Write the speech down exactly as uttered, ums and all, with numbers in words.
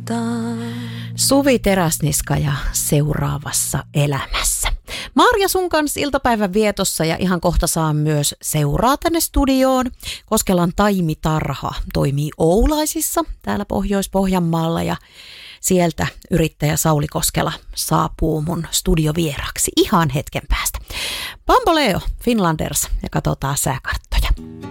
Suvi Teräsniska ja Seuraavassa elämässä. Marja sun kanssa iltapäivän vietossa ja ihan kohta saan myös seuraa tänne studioon. Koskelan taimitarha toimii Oulaisissa täällä Pohjois-Pohjanmaalla ja sieltä yrittäjä Sauli Koskela saapuu mun studiovieraksi ihan hetken päästä. Bamboleo, Finlanders ja katsotaan sääkarttoja.